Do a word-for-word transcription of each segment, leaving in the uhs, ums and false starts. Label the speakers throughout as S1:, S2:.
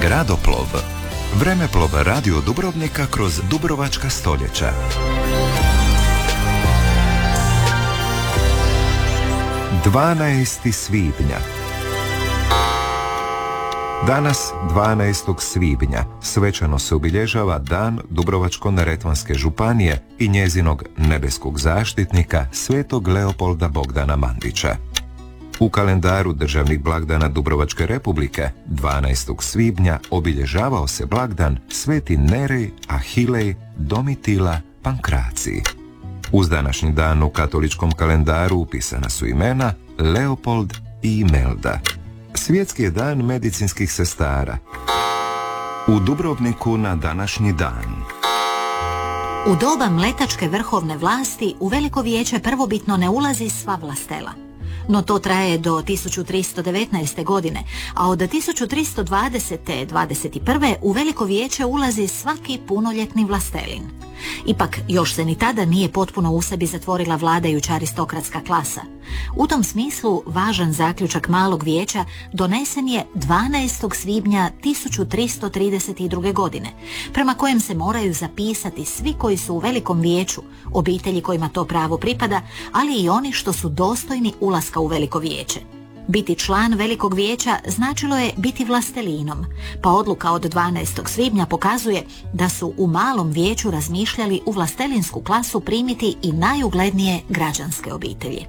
S1: Gradoplov. Vremeplov Radio Dubrovnika kroz dubrovačka stoljeća. dvanaesti svibnja. Danas, dvanaestog svibnja, svečano se obilježava Dan Dubrovačko-neretvanske županije i njezinog nebeskog zaštitnika svetog Leopolda Bogdana Mandića. U kalendaru državnih blagdana Dubrovačke republike dvanaestog svibnja obilježavao se blagdan Sveti Nerej, Ahilej, Domitila, Pankracij. Uz današnji dan u katoličkom kalendaru upisana su imena Leopold i Imelda. Svjetski je dan medicinskih sestara. U Dubrovniku na današnji dan.
S2: U doba mletačke vrhovne vlasti u Veliko vijeće prvobitno ne ulazi sva vlastela. No to traje do tisuću tristo devetnaeste. godine, a od tisuću tristo dvadesete. dvadeset prve. u Veliko vijeće ulazi svaki punoljetni vlastelin. Ipak, još se ni tada nije potpuno u sebi zatvorila vladajuća aristokratska klasa. U tom smislu, važan zaključak Malog vijeća donesen je dvanaestog svibnja tisuću tristo trideset druge. godine, prema kojem se moraju zapisati svi koji su u Velikom vijeću, obitelji kojima to pravo pripada, ali i oni što su dostojni ulaska u Veliko vijeće. Biti član Velikog vijeća značilo je biti vlastelinom, pa odluka od dvanaestog svibnja pokazuje da su u Malom vijeću razmišljali u vlastelinsku klasu primiti i najuglednije građanske obitelji.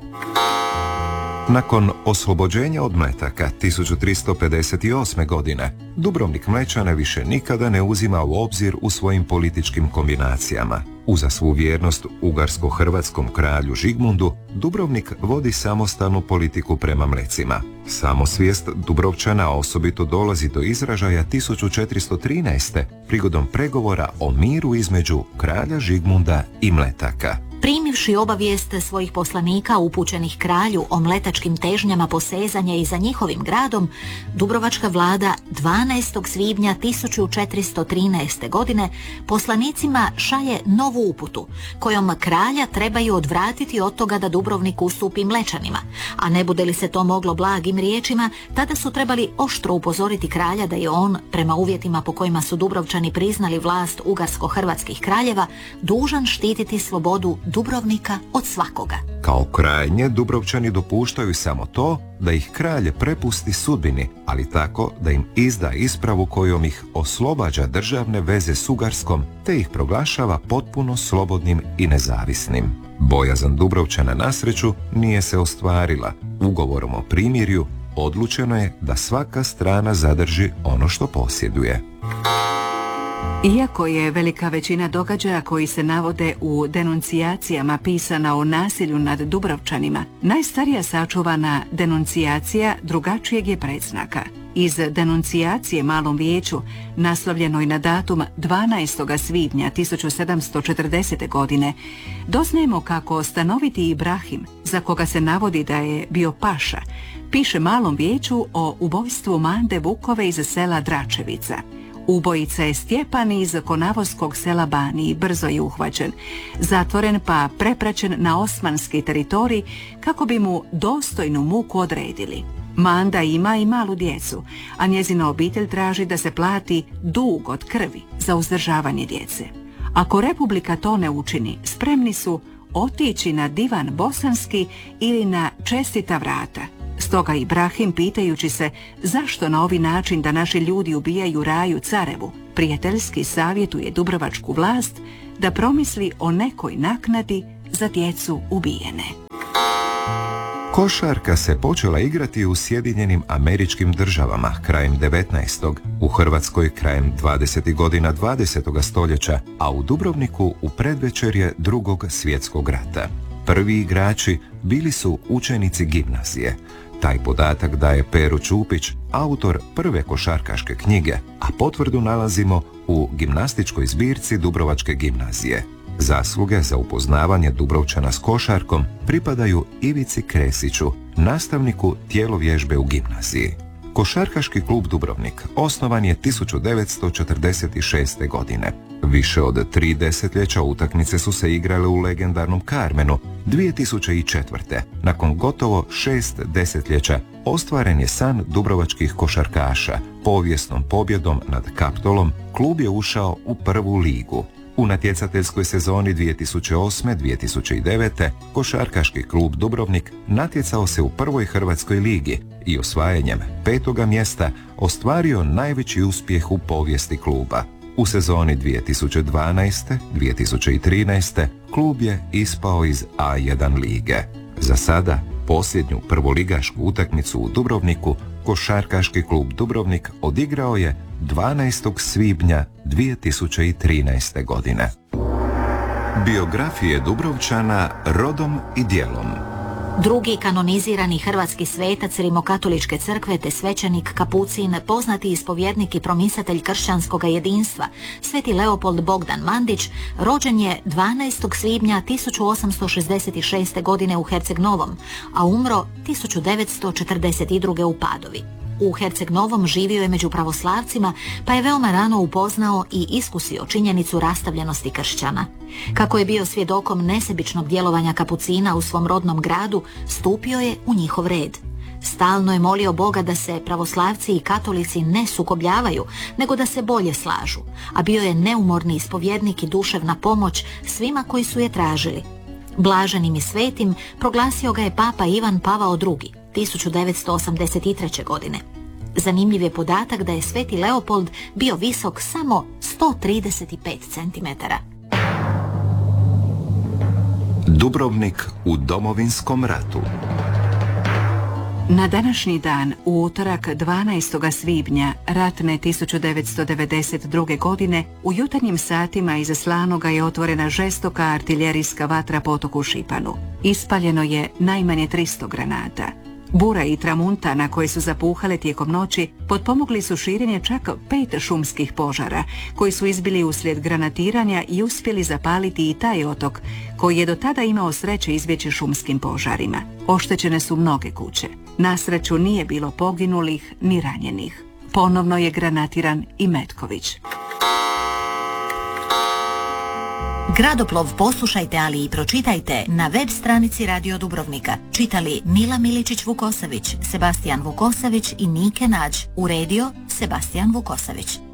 S1: Nakon oslobođenja od Mletaka tisuću tristo pedeset osme. godine, Dubrovnik Mlečane više nikada ne uzima u obzir u svojim političkim kombinacijama. Uza svu vjernost ugarsko-hrvatskom kralju Žigmundu, Dubrovnik vodi samostalnu politiku prema Mlecima. Samosvijest Dubrovčana osobito dolazi do izražaja tisuću četiristo trinaeste. prigodom pregovora o miru između kralja Žigmunda i Mletaka.
S2: Primivši obavijest svojih poslanika upućenih kralju o mletačkim težnjama posezanja i za njihovim gradom, Dubrovačka vlada dvanaestog svibnja tisuću četiristo trinaeste. godine poslanicima šalje novu uputu, kojom kralja trebaju odvratiti od toga da Dubrovnik ustupi Mlečanima, a ne bude li se to moglo blagim riječima, tada su trebali oštro upozoriti kralja da je on, prema uvjetima po kojima su Dubrovčani priznali vlast ugarsko-hrvatskih kraljeva, dužan štititi slobodu Dubrovnika od svakoga.
S1: Kao krajnje, Dubrovčani dopuštaju samo to da ih kralj prepusti sudbini, ali tako da im izda ispravu kojom ih oslobađa državne veze s Ugarskom, te ih proglašava potpuno slobodnim i nezavisnim. Bojazan Dubrovčana na sreću nije se ostvarila. Ugovorom o primirju odlučeno je da svaka strana zadrži ono što posjeduje.
S3: Iako je velika većina događaja koji se navode u denuncijacijama pisana o nasilju nad Dubrovčanima, najstarija sačuvana denuncijacija drugačijeg je predznaka. Iz denuncijacije Malom vijeću, naslovljenoj na datum dvanaestog svibnja tisuću sedamsto četrdesete. godine, doznajemo kako stanoviti Ibrahim, za koga se navodi da je bio paša, piše Malom vijeću o ubojstvu Mande Vukove iz sela Dračevica. Ubojica je Stjepan iz konavoskog sela Bani, brzo je uhvaćen, zatvoren pa prepraćen na osmanski teritorij kako bi mu dostojnu muku odredili. Manda ima i malu djecu, a njezina obitelj traži da se plati dug od krvi za uzdržavanje djece. Ako Republika to ne učini, spremni su otići na divan bosanski ili na čestita vrata. Stoga Ibrahim, pitajući se zašto na ovi način da naši ljudi ubijaju Raju Carevu, prijateljski savjetuje dubrovačku vlast da promisli o nekoj naknadi za djecu ubijene.
S1: Košarka se počela igrati u Sjedinjenim Američkim Državama krajem devetnaestog. u Hrvatskoj krajem dvadesetih godina dvadesetog stoljeća, a u Dubrovniku u predvečerje Drugog svjetskog rata. Prvi igrači bili su učenici gimnazije. Taj podatak daje Pero Čupić, autor prve košarkaške knjige, a potvrdu nalazimo u gimnastičkoj zbirci Dubrovačke gimnazije. Zasluge za upoznavanje Dubrovčana s košarkom pripadaju Ivici Kresiću, nastavniku tjelovježbe u gimnaziji. Košarkaški klub Dubrovnik osnovan je tisuću devetsto četrdeset šeste. godine. Više od tri desetljeća utakmice su se igrale u legendarnom Carmenu. dvije tisuće četvrte. Nakon gotovo šest desetljeća ostvaren je san dubrovačkih košarkaša. Povijesnom pobjedom nad Kaptolom klub je ušao u prvu ligu. U natjecateljskoj sezoni dvije tisuće osme dvije tisuće devete. Košarkaški klub Dubrovnik natjecao se u prvoj hrvatskoj ligi i osvajanjem petoga mjesta ostvario najveći uspjeh u povijesti kluba. U sezoni dvije tisuće dvanaeste dvije tisuće trinaeste. klub je ispao iz A jedan lige. Za sada posljednju prvoligašku utakmicu u Dubrovniku Košarkaški klub Dubrovnik odigrao je dvanaestog svibnja dvije tisuće trinaeste. godine. Biografije Dubrovčana rodom i djelom.
S2: Drugi kanonizirani hrvatski svetac Rimokatoličke crkve te svećenik kapucin, poznati ispovjednik i promisatelj kršćanskog jedinstva, sveti Leopold Bogdan Mandić, rođen je dvanaestog svibnja tisuću osamsto šezdeset šeste. godine u Herceg Novom, a umro tisuću devetsto četrdeset druge. u Padovi. U Herceg Novom živio je među pravoslavcima, pa je veoma rano upoznao i iskusio činjenicu rastavljenosti kršćana. Kako je bio svjedokom nesebičnog djelovanja kapucina u svom rodnom gradu, stupio je u njihov red. Stalno je molio Boga da se pravoslavci i katolici ne sukobljavaju, nego da se bolje slažu, a bio je neumorni ispovjednik i duševna pomoć svima koji su je tražili. Blaženim i svetim proglasio ga je papa Ivan Pavao drugi. tisuću devetsto osamdeset treće. godine. Zanimljiv je podatak da je sveti Leopold bio visok samo sto trideset pet centimetara.
S1: Dubrovnik u Domovinskom ratu.
S3: Na današnji dan, u utorak dvanaestog svibnja ratne tisuću devetsto devedeset druge. godine, u jutarnjim satima iza Slanoga je otvorena žestoka artiljerijska vatra potoku Šipanu. Ispaljeno je najmanje tristo granata. Bura i tramuntana koje su zapuhale tijekom noći potpomogli su širenje čak pet šumskih požara koji su izbili uslijed granatiranja i uspjeli zapaliti i taj otok koji je do tada imao sreće izbjeći šumskim požarima. Oštećene su mnoge kuće. Na sreću nije bilo poginulih ni ranjenih. Ponovno je granatiran i Metković.
S2: Gradoplov poslušajte, ali i pročitajte na web stranici Radio Dubrovnika. Čitali Mila Miličić-Vukosavić, Sebastijan Vukosavić i Nike Nađ. Uredio Sebastijan Vukosavić.